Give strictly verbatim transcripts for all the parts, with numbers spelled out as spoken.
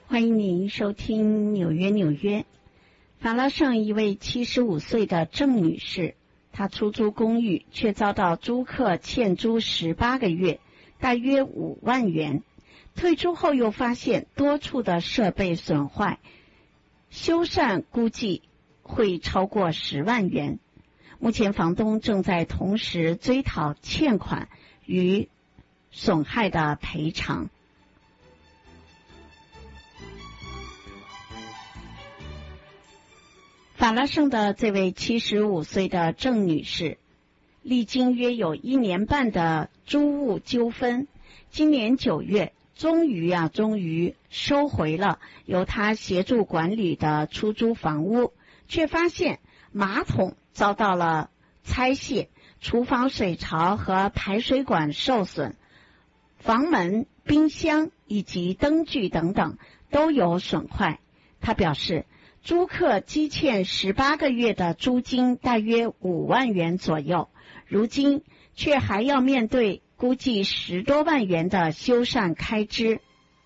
欢迎您收听纽约纽约。法拉盛一位七十五岁的郑女士，她出租公寓却遭到租客欠租十八个月，大约五万元。退租后又发现多处的设备损坏，修缮估计会超过十万元。目前房东正在同时追讨欠款与损害的赔偿。法拉盛的这位七十五岁的郑女士，历经约有一年半的租务纠纷，今年九月终于啊终于收回了由她协助管理的出租房屋，却发现马桶遭到了拆卸，厨房水槽和排水管受损，房门、冰箱以及灯具等等都有损坏。她表示，租客积欠十八个月的租金大约五万元左右，如今却还要面对估计十多万元的修缮开支。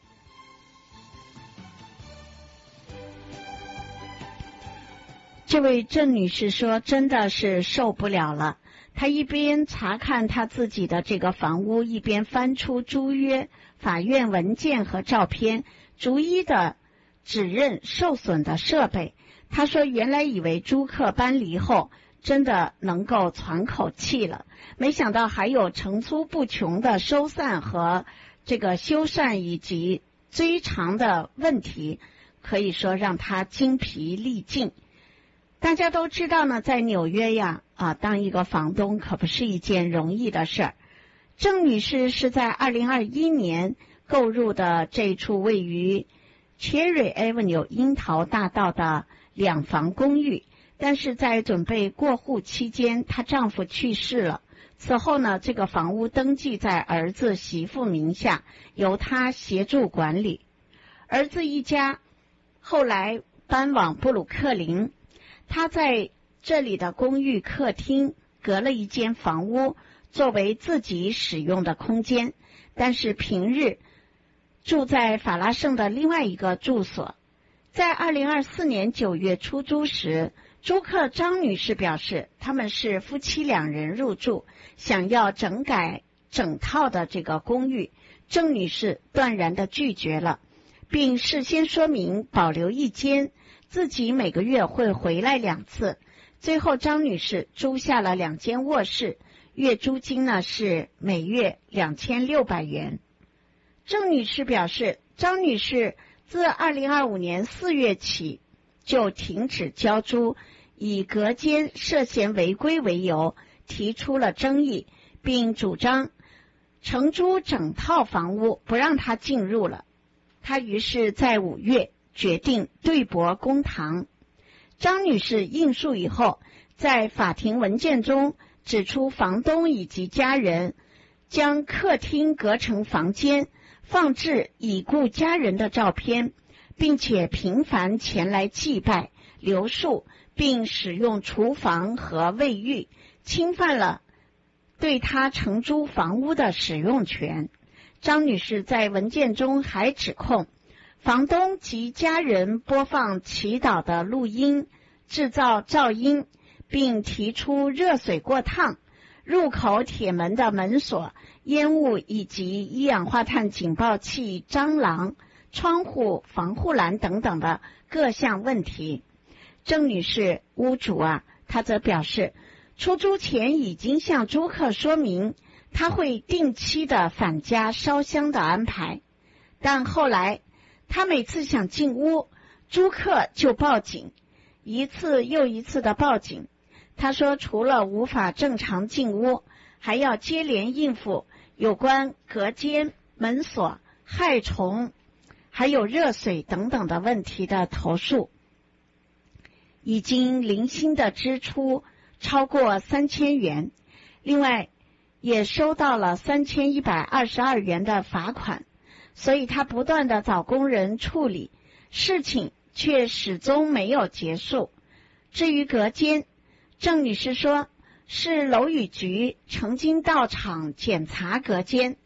这位郑女士说，真的是受不了了。她一边查看她自己的这个房屋，一边翻出租约、法院文件和照片，逐一的指认受损的设备。他说，原来以为租客搬离后真的能够喘口气了，没想到还有层出不穷的收散和这个修缮以及追偿的问题，可以说让他精疲力尽。大家都知道呢，在纽约呀啊，当一个房东可不是一件容易的事儿。郑女士是在二零二一年购入的这处位于 Cherry Avenue 樱桃大道的两房公寓，但是在准备过户期间，她丈夫去世了。此后呢，这个房屋登记在儿子媳妇名下，由她协助管理。儿子一家后来搬往布鲁克林，他在这里的公寓客厅隔了一间房屋作为自己使用的空间，但是平日住在法拉盛的另外一个住所。在二零二四年九月出租时，租客张女士表示，他们是夫妻两人入住，想要整改整套的这个公寓。郑女士断然地拒绝了，并事先说明保留一间，自己每个月会回来两次。最后张女士租下了两间卧室，月租金呢是每月两千六百元。郑女士表示，张女士自二零二五年四月起就停止交租，以隔间涉嫌违规为由提出了争议，并主张承租整套房屋不让她进入了。她于是在五月决定对簿公堂。张女士应诉以后，在法庭文件中指出，房东以及家人将客厅隔成房间，放置已故家人的照片，并且频繁前来祭拜、留宿，并使用厨房和卫浴，侵犯了对他承租房屋的使用权。张女士在文件中还指控房东及家人播放祈祷的录音，制造噪音，并提出热水过烫、入口铁门的门锁、烟雾以及一氧化碳警报器、蟑螂、窗户防护栏等等的各项问题。郑女士屋主啊，她则表示，出租前已经向租客说明，她会定期的返家烧香的安排，但后来她每次想进屋，租客就报警，一次又一次的报警。她说，除了无法正常进屋，还要接连应付有关隔间、门锁、害虫还有热水等等的问题的投诉，已经零星的支出超过三千元，另外也收到了三千一百二十二元的罚款，所以他不断的找工人处理，事情却始终没有结束。至于隔间，郑女士说，是楼宇局曾经到场检查隔间，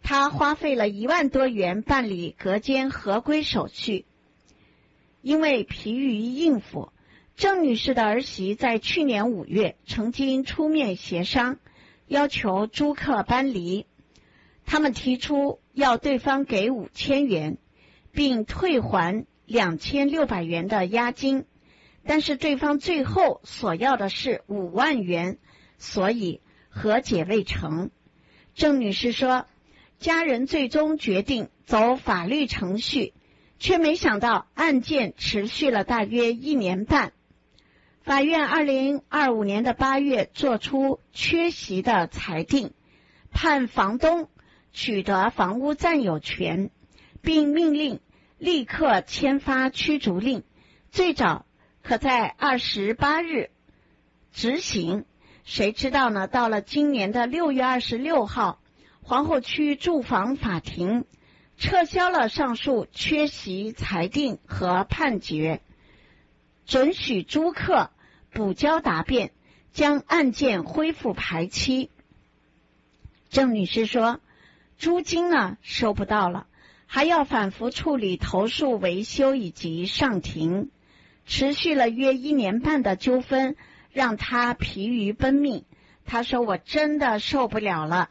他花费了一万多元办理隔间合规手续。因为疲于应付，郑女士的儿媳在去年五月曾经出面协商，要求租客搬离。他们提出要对方给五千元，并退还两千六百元的押金，但是对方最后所要的是五万元，所以和解未成。郑女士说，家人最终决定走法律程序，却没想到案件持续了大约一年半。法院二零二五年的八月作出缺席的裁定，判房东取得房屋占有权，并命令立刻签发驱逐令，最早可在二十八日执行。谁知道呢？到了今年的六月二十六号，皇后区住房法庭撤销了上述缺席裁定和判决，准许租客补交答辩，将案件恢复排期。郑女士说，租金呢收不到了，还要反复处理投诉、维修以及上庭，持续了约一年半的纠纷让她疲于奔命。她说，我真的受不了了。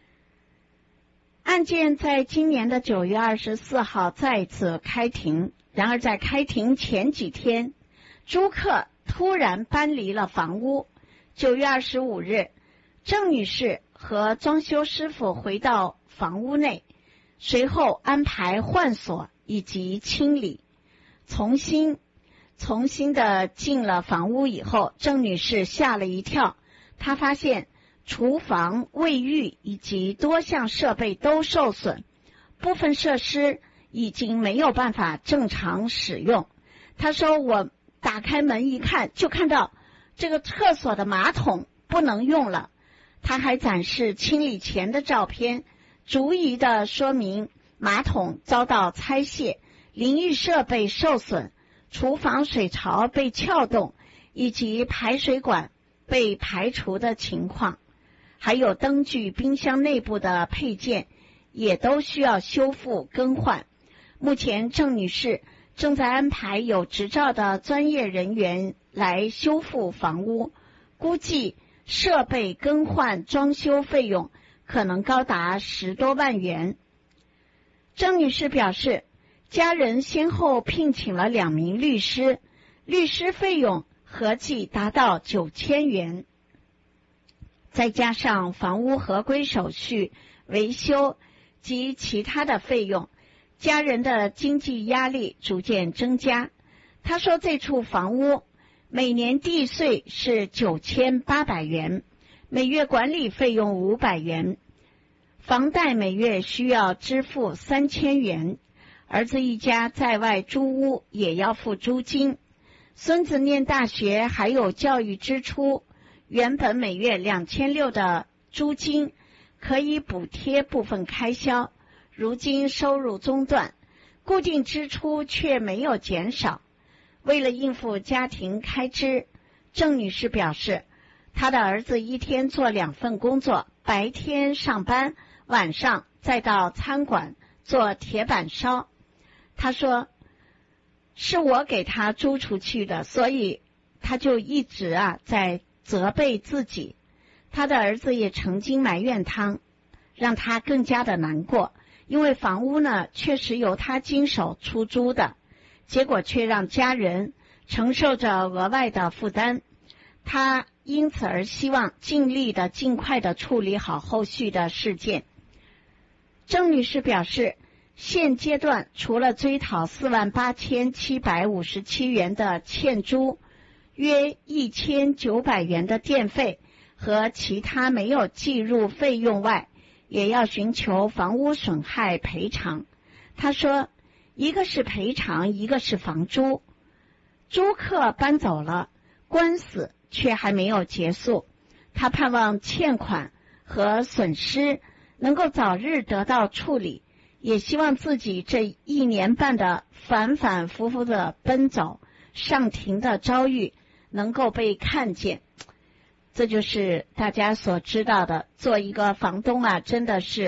案件在今年的九月二十四号再次开庭，然而在开庭前几天，租客突然搬离了房屋。九月二十五日，郑女士和装修师傅回到房屋内，随后安排换锁以及清理。重新重新的进了房屋以后，郑女士吓了一跳，她发现厨房、卫浴以及多项设备都受损，部分设施已经没有办法正常使用。她说，我打开门一看，就看到这个厕所的马桶不能用了。她还展示清理前的照片，逐一的说明马桶遭到拆卸，淋浴设备受损，厨房水槽被撬动，以及排水管被排除的情况。还有灯具、冰箱内部的配件也都需要修复更换。目前郑女士正在安排有执照的专业人员来修复房屋，估计设备更换装修费用可能高达十多万元。郑女士表示，家人先后聘请了两名律师，律师费用合计达到九千元。再加上房屋合规手续、维修及其他的费用，家人的经济压力逐渐增加。他说，这处房屋每年地税是九千八百元，每月管理费用五百元，房贷每月需要支付三千元，儿子一家在外租屋也要付租金，孙子念大学还有教育支出。原本每月两千六的租金可以补贴部分开销，如今收入中断，固定支出却没有减少。为了应付家庭开支，郑女士表示，她的儿子一天做两份工作，白天上班，晚上再到餐馆做铁板烧。她说，是我给他租出去的，所以他就一直啊在责备自己。他的儿子也曾经埋怨他，让他更加的难过，因为房屋呢确实由他经手出租的，结果却让家人承受着额外的负担。他因此而希望尽力的尽快的处理好后续的事件。郑女士表示，现阶段除了追讨四万八千七百五十七元的欠租，约一千九百元的电费和其他没有计入费用外，也要寻求房屋损害赔偿。他说，一个是赔偿，一个是房租。租客搬走了，官司却还没有结束。他盼望欠款和损失能够早日得到处理，也希望自己这一年半的反反复复的奔走、上庭的遭遇能够被看见。这就是大家所知道的，做一个房东啊，真的是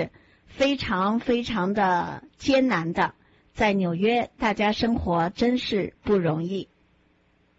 非常非常的艰难的。在纽约，大家生活真是不容易。